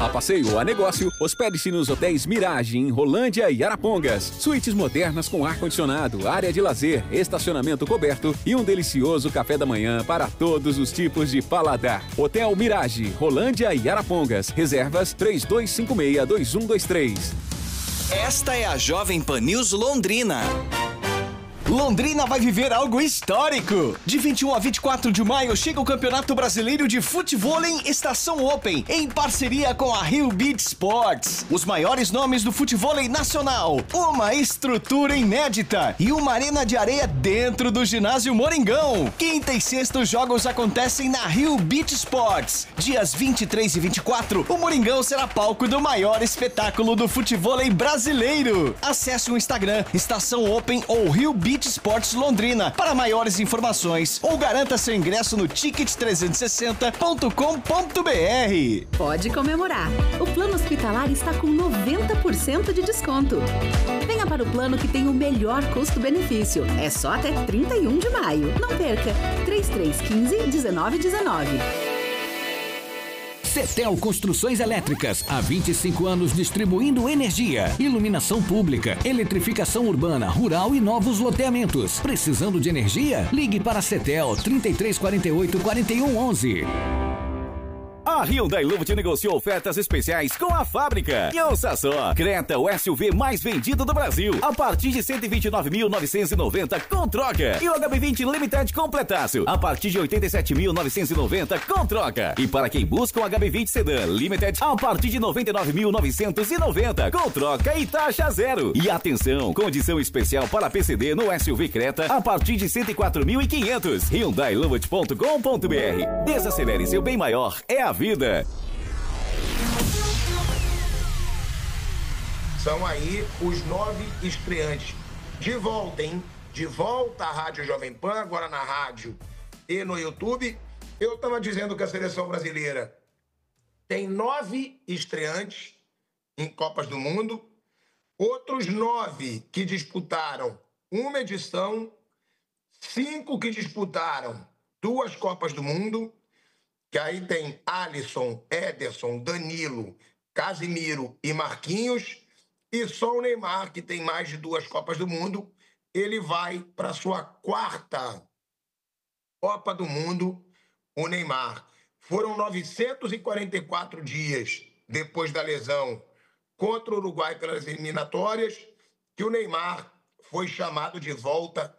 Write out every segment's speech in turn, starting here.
A passeio ou a negócio, hospede-se nos hotéis Mirage, em Rolândia e Arapongas. Suítes modernas com ar-condicionado, área de lazer, estacionamento coberto e um delicioso café da manhã para todos os tipos de paladar. Hotel Mirage, Rolândia e Arapongas. Reservas 3256-2123. Esta é a Jovem Pan News Londrina. Londrina vai viver algo histórico. De 21 a 24 de maio chega o Campeonato Brasileiro de Futevôlei Estação Open, em parceria com a Rio Beach Sports. Os maiores nomes do futevôlei nacional, uma estrutura inédita e uma arena de areia dentro do ginásio Moringão. Quinta e sexta os jogos acontecem na Rio Beach Sports. Dias 23 e 24, o Moringão será palco do maior espetáculo do futevôlei brasileiro. Acesse o Instagram Estação Open ou Rio Beach Sports Londrina para maiores informações ou garanta seu ingresso no ticket360.com.br. Pode comemorar. O plano hospitalar está com 90% de desconto. Venha para o plano que tem o melhor custo-benefício. É só até 31 de maio. Não perca. 3315-1919. Cetel Construções Elétricas, há 25 anos distribuindo energia, iluminação pública, eletrificação urbana, rural e novos loteamentos. Precisando de energia? Ligue para a Cetel 3348-4111. A Hyundai Luft negociou ofertas especiais com a fábrica. E ouça só, Creta, o SUV mais vendido do Brasil, a partir de 129.990 com troca. E o HB20 Limited completaço, a partir de 87.990 com troca. E para quem busca um HB20 Sedan Limited, a partir de 99.990 com troca e taxa zero. E atenção, condição especial para PCD no SUV Creta, a partir de 104.500. HyundaiLuft.com.br. Desacelere seu bem maior, é a vida. São aí os 9 estreantes. De volta, hein? De volta à Rádio Jovem Pan, agora na rádio e no YouTube. Eu estava dizendo que a seleção brasileira tem 9 estreantes em Copas do Mundo, outros 9 que disputaram uma edição, 5 que disputaram 2 Copas do Mundo, que aí tem Alisson, Ederson, Danilo, Casimiro e Marquinhos, e só o Neymar, que tem mais de 2 Copas do Mundo, ele vai para a sua 4ª Copa do Mundo, o Neymar. Foram 944 dias depois da lesão contra o Uruguai pelas eliminatórias que o Neymar foi chamado de volta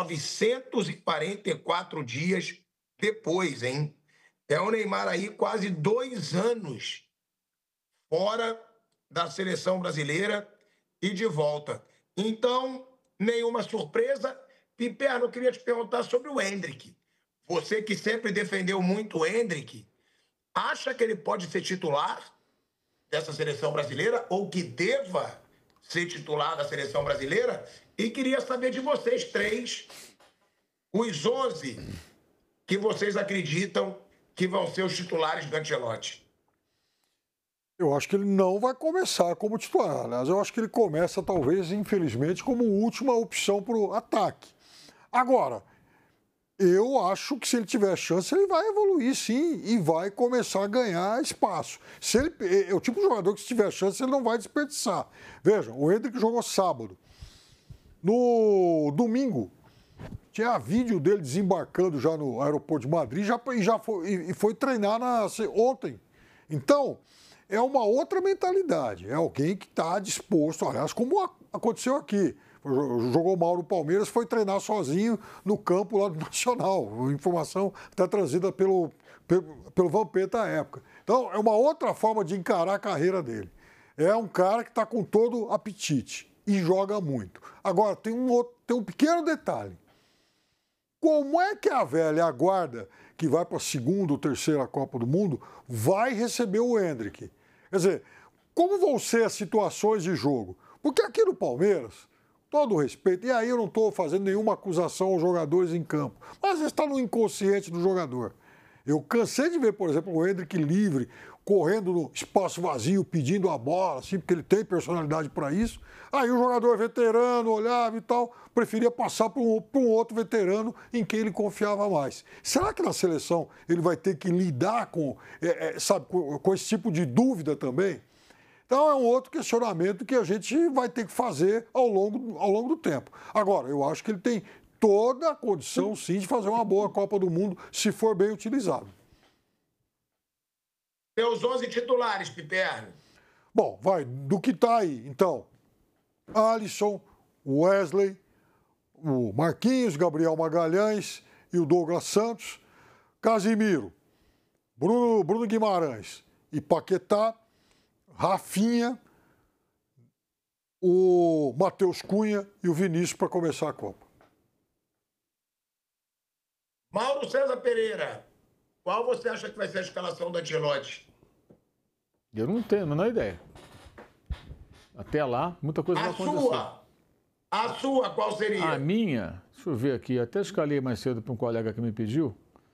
944 dias depois, hein? É o Neymar aí quase 2 anos fora da seleção brasileira e de volta. Então, nenhuma surpresa. Piperno, eu queria te perguntar sobre o Endrick. Você que sempre defendeu muito o Endrick, acha que ele pode ser titular dessa seleção brasileira ou que deva ser titular da seleção brasileira? E queria saber de vocês 3, os 11 que vocês acreditam que vão ser os titulares do Ancelotti. Eu acho que ele não vai começar como titular. Aliás, eu acho que ele começa, talvez, infelizmente, como última opção para o ataque. Agora, eu acho que se ele tiver chance, ele vai evoluir, sim, e vai começar a ganhar espaço. Se ele, é o tipo de jogador que, se tiver chance, ele não vai desperdiçar. Veja, o Endrick jogou sábado. No domingo, tinha vídeo dele desembarcando já no aeroporto de Madrid e foi treinar ontem. Então, é uma outra mentalidade. É alguém que está disposto, aliás, como aconteceu aqui. Jogou mal no Palmeiras, foi treinar sozinho no campo lá do Nacional. Informação até trazida pelo Vampeta à época. Então, é uma outra forma de encarar a carreira dele. É um cara que está com todo apetite e joga muito. Agora, tem um pequeno detalhe. Como é que a velha guarda, que vai para a 2ª ou 3ª Copa do Mundo, vai receber o Endrick? Quer dizer, como vão ser as situações de jogo? Porque aqui no Palmeiras, todo o respeito, e aí eu não estou fazendo nenhuma acusação aos jogadores em campo, mas está no inconsciente do jogador. Eu cansei de ver, por exemplo, o Endrick livre, correndo no espaço vazio, pedindo a bola, assim, porque ele tem personalidade para isso. Aí o jogador veterano olhava e tal, preferia passar para um outro veterano em quem ele confiava mais. Será que na seleção ele vai ter que lidar com esse tipo de dúvida também? Então é um outro questionamento que a gente vai ter que fazer ao longo do tempo. Agora, eu acho que ele tem toda a condição, sim, de fazer uma boa Copa do Mundo, se for bem utilizado. Teus 11 titulares, Piperno. Bom, do que está aí, então, Alisson, Wesley, o Marquinhos, Gabriel Magalhães e o Douglas Santos, Casimiro, Bruno Guimarães e Paquetá, Rafinha, o Matheus Cunha e o Vinícius para começar a Copa. Mauro César Pereira, qual você acha que vai ser a escalação da Ancelotti? Eu não tenho a menor ideia. Até lá, muita coisa vai acontecer. A sua, qual seria? A minha, deixa eu ver aqui, até escalei mais cedo para um colega que me pediu.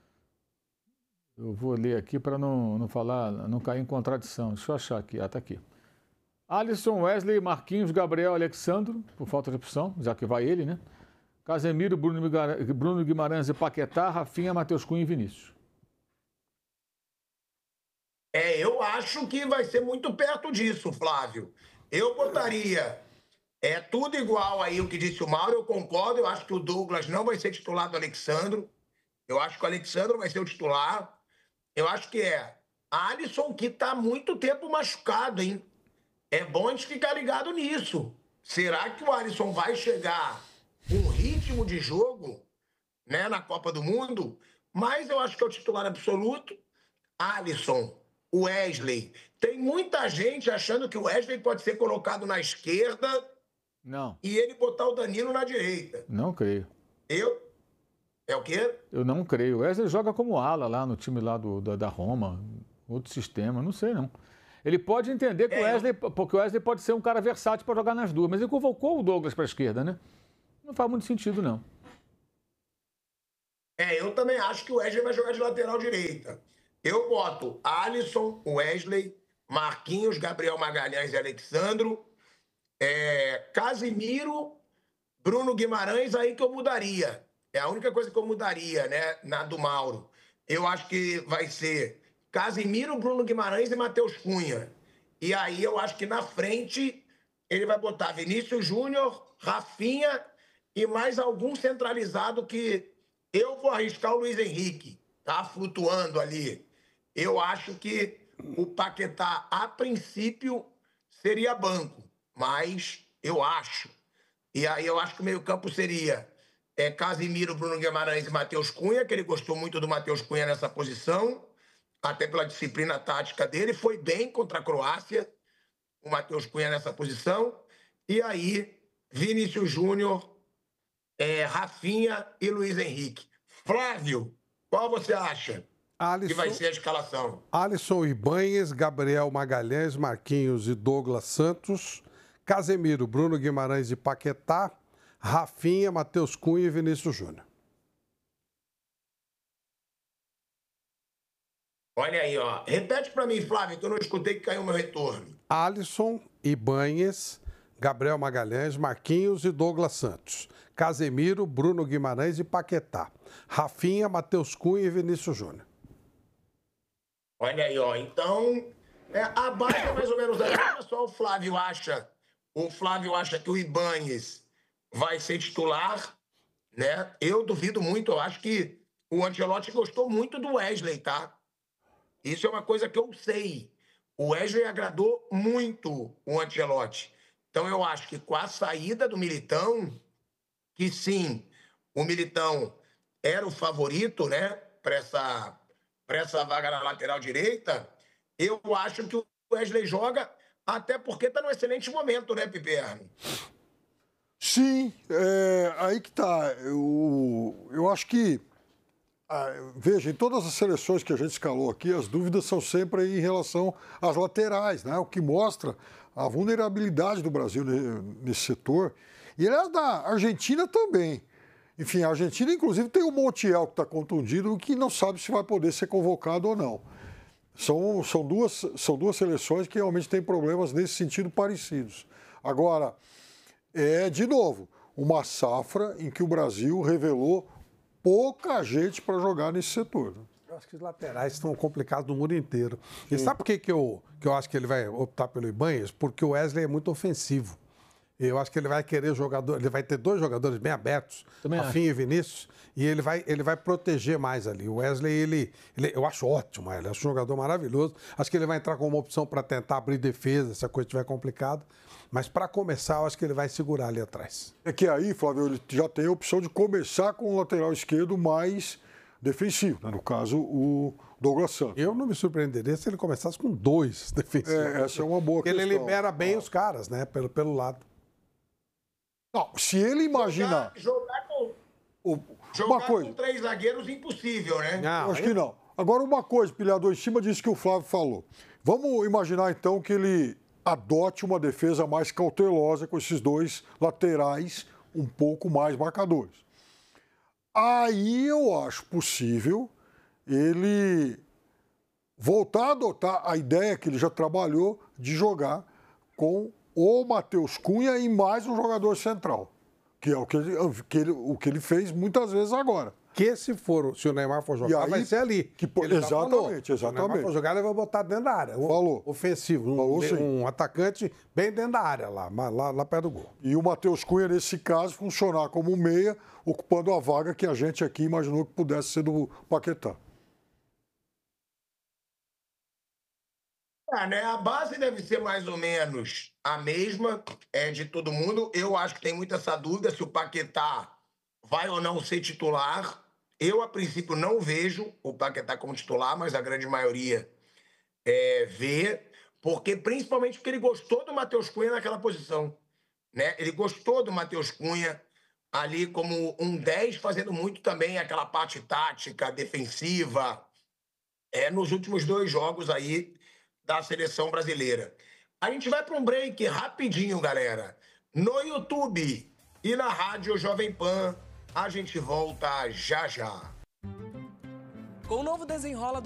Eu vou ler aqui para não falar, não cair em contradição. Deixa eu achar aqui, tá aqui. Alisson, Wesley, Marquinhos, Gabriel, Alexandro, por falta de opção, já que vai ele, né? Casemiro, Bruno Guimarães e Paquetá, Rafinha, Matheus Cunha e Vinícius. Eu acho que vai ser muito perto disso, Flávio. Eu botaria tudo igual aí o que disse o Mauro, eu concordo, eu acho que o Douglas não vai ser titular do Alexandro, eu acho que o Alexandro vai ser o titular, eu acho que Alisson, que está há muito tempo machucado, hein? É bom a gente ficar ligado nisso. Será que o Alisson vai chegar com ritmo de jogo, né, na Copa do Mundo? Mas eu acho que é o titular absoluto. Alisson, Wesley. Tem muita gente achando que o Wesley pode ser colocado na esquerda. Não. E ele botar o Danilo na direita. Não creio. É o quê? Eu não creio. O Wesley joga como ala lá no time lá da Roma, outro sistema, não sei não. Ele pode entender que porque o Wesley pode ser um cara versátil para jogar nas duas, mas ele convocou o Douglas para a esquerda, né? Não faz muito sentido, não. Eu também acho que o Wesley vai jogar de lateral direita. Eu boto Alisson, Wesley, Marquinhos, Gabriel Magalhães e Alexandro, Casimiro, Bruno Guimarães, aí que eu mudaria. É a única coisa que eu mudaria, né, na do Mauro. Eu acho que vai ser Casimiro, Bruno Guimarães e Matheus Cunha. E aí eu acho que na frente ele vai botar Vinícius Júnior, Rafinha e mais algum centralizado que eu vou arriscar o Luiz Henrique. Tá flutuando ali. Eu acho que o Paquetá, a princípio, seria banco. Mas eu acho. E aí eu acho que o meio-campo seria Casimiro, Bruno Guimarães e Matheus Cunha, que ele gostou muito do Matheus Cunha nessa posição, até pela disciplina tática dele. Foi bem contra a Croácia, o Matheus Cunha nessa posição. E aí, Vinícius Júnior, Rafinha e Luiz Henrique. Flávio, qual você acha que vai ser a escalação? Alisson Ibanhes, Gabriel Magalhães, Marquinhos e Douglas Santos, Casemiro, Bruno Guimarães e Paquetá, Rafinha, Matheus Cunha e Vinícius Júnior. Olha aí, ó. Repete para mim, Flávio, que eu não escutei, que caiu meu retorno. Alisson Ibanhes, Gabriel Magalhães, Marquinhos e Douglas Santos, Casemiro, Bruno Guimarães e Paquetá, Rafinha, Matheus Cunha e Vinícius Júnior. Olha aí, ó. Então, a base é mais ou menos assim. Só o Flávio acha que o Ibanhes vai ser titular, né? Eu duvido muito. Eu acho que o Ancelotti gostou muito do Wesley, tá? Isso é uma coisa que eu sei. O Wesley agradou muito o Ancelotti. Então, eu acho que com a saída do Militão, que sim, o Militão era o favorito, né, para essa vaga na lateral direita, eu acho que o Wesley joga, até porque está num excelente momento, né, Piperno? Sim, aí que tá. Eu acho que, veja, em todas as seleções que a gente escalou aqui, as dúvidas são sempre em relação às laterais, né? O que mostra a vulnerabilidade do Brasil nesse setor. E, aliás, da Argentina também. Enfim, a Argentina, inclusive, tem o Montiel que está contundido, que não sabe se vai poder ser convocado ou não. São duas seleções que realmente têm problemas nesse sentido parecidos. Agora, de novo, uma safra em que o Brasil revelou pouca gente para jogar nesse setor. Eu acho que os laterais estão complicados no mundo inteiro. E sabe por que eu acho que ele vai optar pelo Ibanhas? Porque o Wesley é muito ofensivo. Eu acho que ele vai querer ele vai ter dois jogadores bem abertos, Rafinha e Vinícius, e ele vai proteger mais ali. O Wesley, eu acho ótimo, ele acho um jogador maravilhoso. Acho que ele vai entrar como uma opção para tentar abrir defesa, se a coisa estiver complicada. Mas para começar, eu acho que ele vai segurar ali atrás. É que aí, Flávio, ele já tem a opção de começar com o lateral esquerdo mais defensivo, né? No caso, o Douglas Santos. Eu não me surpreenderia se ele começasse com dois defensivos. Essa é uma boa questão. Ele libera bem os caras, né? Pelo lado. Não, se ele imaginar... Jogar com 3 zagueiros, impossível, né? Não, acho que não. Agora, uma coisa, Pilhador, em cima disso que o Flávio falou. Vamos imaginar, então, que ele adote uma defesa mais cautelosa com esses dois laterais um pouco mais marcadores. Aí eu acho possível ele voltar a adotar a ideia que ele já trabalhou de jogar com o Matheus Cunha e mais um jogador central, que é o que ele fez muitas vezes agora. Que se o Neymar for jogar, vai ser ali. Exatamente. Se o Neymar for jogar, ele vai botar dentro da área. Ofensivo. Um atacante bem dentro da área, lá perto do gol. E o Matheus Cunha, nesse caso, funcionar como meia, ocupando a vaga que a gente aqui imaginou que pudesse ser do Paquetá. Né? A base deve ser mais ou menos a mesma de todo mundo. Eu acho que tem muita essa dúvida se o Paquetá vai ou não ser titular. Eu, a princípio, não vejo o Paquetá como titular, mas a grande maioria vê, principalmente porque ele gostou do Matheus Cunha naquela posição. Né? Ele gostou do Matheus Cunha ali como um 10, fazendo muito também aquela parte tática, defensiva, nos últimos 2 jogos aí da seleção brasileira. A gente vai para um break rapidinho, galera. No YouTube e na Rádio Jovem Pan, a gente volta já já. Com o novo Desenrola do